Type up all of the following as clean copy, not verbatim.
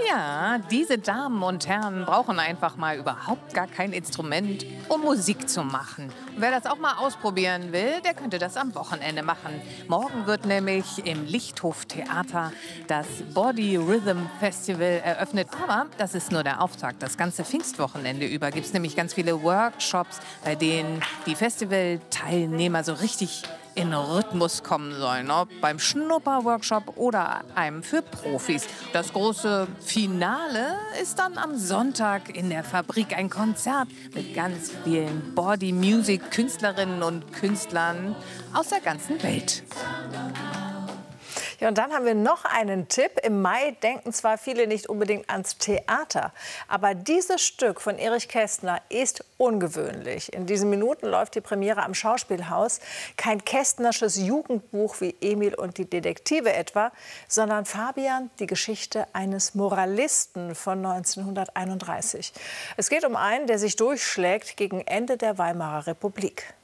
Ja, diese Damen und Herren brauchen einfach mal überhaupt gar kein Instrument, um Musik zu machen. Wer das auch mal ausprobieren will, der könnte das am Wochenende machen. Morgen wird nämlich im Lichthof Theater das Body Rhythm Festival eröffnet. Aber das ist nur der Auftakt. Das ganze Pfingstwochenende über gibt es nämlich ganz viele Workshops, bei denen die Festivalteilnehmer so richtig in Rhythmus kommen sollen, ob beim Schnupperworkshop oder einem für Profis. Das große Finale ist dann am Sonntag in der Fabrik, ein Konzert mit ganz vielen Body-Music-Künstlerinnen und Künstlern aus der ganzen Welt. Ja, und dann haben wir noch einen Tipp. Im Mai denken zwar viele nicht unbedingt ans Theater, aber dieses Stück von Erich Kästner ist ungewöhnlich. In diesen Minuten läuft die Premiere am Schauspielhaus. Kein kästnersches Jugendbuch wie Emil und die Detektive etwa, sondern Fabian, die Geschichte eines Moralisten von 1931. Es geht um einen, der sich durchschlägt gegen Ende der Weimarer Republik.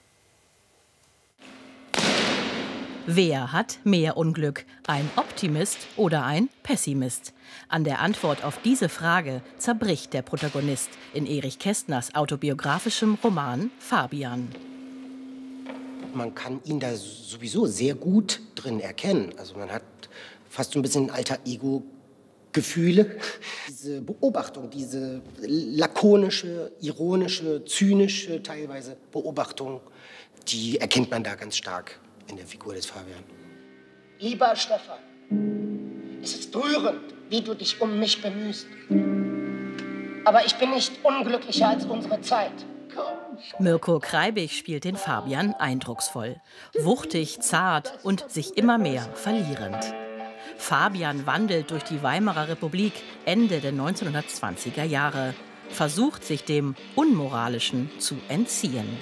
Wer hat mehr Unglück? Ein Optimist oder ein Pessimist? An der Antwort auf diese Frage zerbricht der Protagonist in Erich Kästners autobiografischem Roman Fabian. Man kann ihn da sowieso sehr gut drin erkennen. Also man hat fast so ein bisschen Alter-Ego-Gefühle. Diese Beobachtung, diese lakonische, ironische, zynische teilweise Beobachtung, die erkennt man da ganz stark in der Figur des Fabian. Lieber Stefan, es ist rührend, wie du dich um mich bemühst. Aber ich bin nicht unglücklicher als unsere Zeit. Mirko Kreibich spielt den Fabian eindrucksvoll. Wuchtig, zart und sich immer mehr verlierend. Fabian wandelt durch die Weimarer Republik Ende der 1920er Jahre, versucht sich dem Unmoralischen zu entziehen.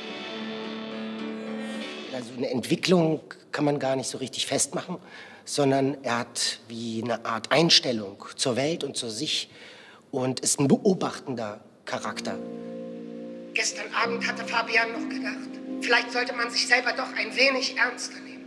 Also eine Entwicklung kann man gar nicht so richtig festmachen, sondern er hat wie eine Art Einstellung zur Welt und zu sich und ist ein beobachtender Charakter. Gestern Abend hatte Fabian noch gedacht, vielleicht sollte man sich selber doch ein wenig ernster nehmen.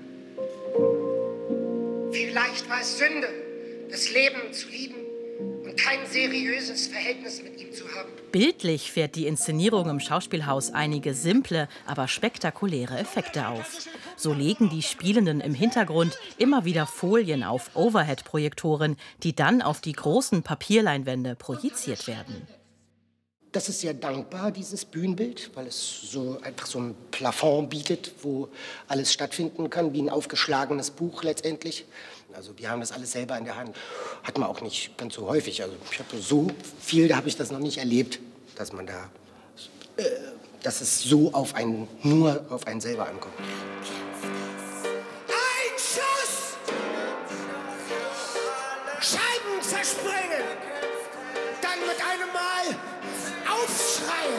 Vielleicht war es Sünde, das Leben zu lieben und kein seriöses Verhältnis mit ihm zu haben. Bildlich fährt die Inszenierung im Schauspielhaus einige simple, aber spektakuläre Effekte auf. So legen die Spielenden im Hintergrund immer wieder Folien auf Overhead-Projektoren, die dann auf die großen Papierleinwände projiziert werden. Das ist sehr dankbar, dieses Bühnenbild, weil es so einfach so ein Plafond bietet, wo alles stattfinden kann, wie ein aufgeschlagenes Buch letztendlich. Also wir haben das alles selber in der Hand. Hat man auch nicht ganz so häufig. Also ich habe so viel, da habe ich das noch nicht erlebt, dass man da, dass es so nur auf einen selber ankommt. Ein Schuss! Scheiben zerspringen! Dann mit einem Mal Aufschreie!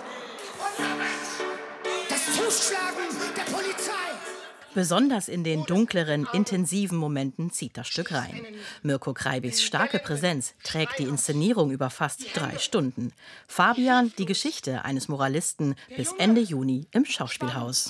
Das Zuschlagen der Polizei! Besonders in den dunkleren, intensiven Momenten zieht das Stück rein. Mirko Kreibichs starke Präsenz trägt die Inszenierung über fast 3 Stunden. Fabian, die Geschichte eines Moralisten, bis Ende Juni im Schauspielhaus.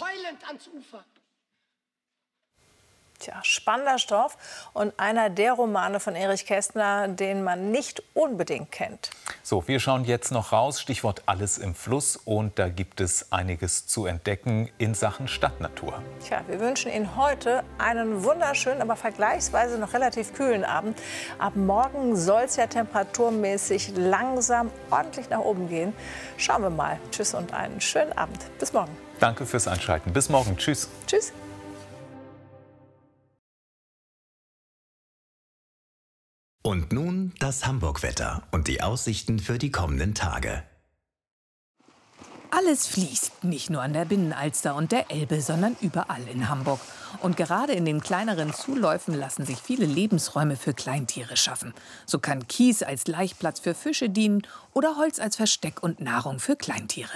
Tja, spannender Stoff und einer der Romane von Erich Kästner, den man nicht unbedingt kennt. So, wir schauen jetzt noch raus. Stichwort Alles im Fluss. Und da gibt es einiges zu entdecken in Sachen Stadtnatur. Tja, wir wünschen Ihnen heute einen wunderschönen, aber vergleichsweise noch relativ kühlen Abend. Ab morgen soll es ja temperaturmäßig langsam ordentlich nach oben gehen. Schauen wir mal. Tschüss und einen schönen Abend. Bis morgen. Danke fürs Einschalten. Bis morgen. Tschüss. Tschüss. Und nun das Hamburg-Wetter und die Aussichten für die kommenden Tage. Alles fließt, nicht nur an der Binnenalster und der Elbe, sondern überall in Hamburg. Und gerade in den kleineren Zuläufen lassen sich viele Lebensräume für Kleintiere schaffen. So kann Kies als Laichplatz für Fische dienen oder Holz als Versteck und Nahrung für Kleintiere.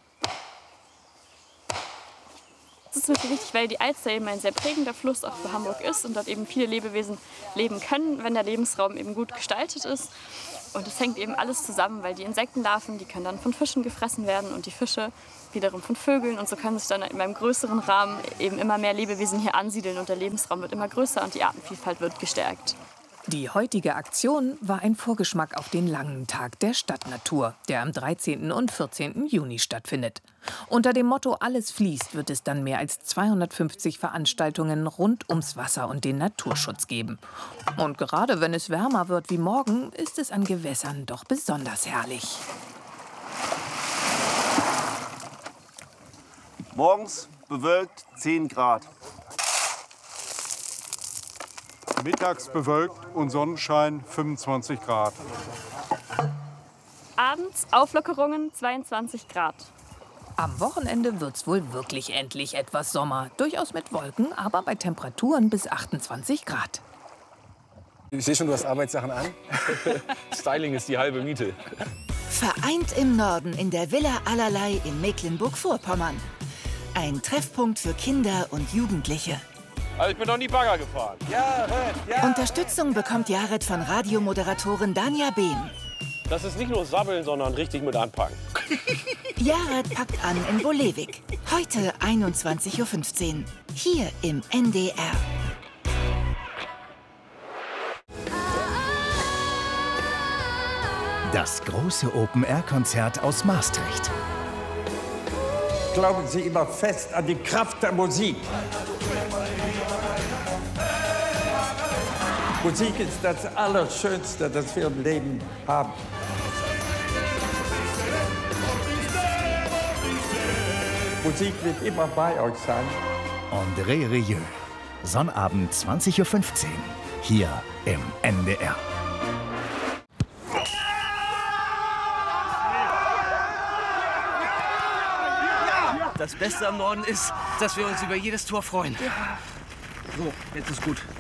Das ist wirklich wichtig, weil die Alster eben ein sehr prägender Fluss auch für Hamburg ist und dort eben viele Lebewesen leben können, wenn der Lebensraum eben gut gestaltet ist. Und es hängt eben alles zusammen, weil die Insektenlarven, die können dann von Fischen gefressen werden und die Fische wiederum von Vögeln. Und so können sich dann in einem größeren Rahmen eben immer mehr Lebewesen hier ansiedeln und der Lebensraum wird immer größer und die Artenvielfalt wird gestärkt. Die heutige Aktion war ein Vorgeschmack auf den langen Tag der Stadtnatur, der am 13. und 14. Juni stattfindet. Unter dem Motto Alles fließt wird es dann mehr als 250 Veranstaltungen rund ums Wasser und den Naturschutz geben. Und gerade wenn es wärmer wird wie morgen, ist es an Gewässern doch besonders herrlich. Morgens bewölkt 10 Grad. Mittags bewölkt und Sonnenschein 25 Grad. Abends Auflockerungen 22 Grad. Am Wochenende wird's wohl wirklich endlich etwas Sommer. Durchaus mit Wolken, aber bei Temperaturen bis 28 Grad. Ich sehe schon, du hast Arbeitssachen an. Styling ist die halbe Miete. Vereint im Norden in der Villa Allerlei in Mecklenburg-Vorpommern. Ein Treffpunkt für Kinder und Jugendliche. Also ich bin noch nie Bagger gefahren. Ja. Unterstützung bekommt Jared von Radiomoderatorin Danja Behm. Das ist nicht nur Sabbeln, sondern richtig mit anpacken. Jared packt an in Bolewik. Heute 21:15 Uhr. Hier im NDR. Das große Open-Air-Konzert aus Maastricht. Glauben Sie immer fest an die Kraft der Musik. Musik ist das Allerschönste, das wir im Leben haben. Musik wird immer bei euch sein. André Rieu. Sonnabend 20:15 Uhr. Hier im NDR. Das Beste am Norden ist, dass wir uns über jedes Tor freuen. So, jetzt ist gut.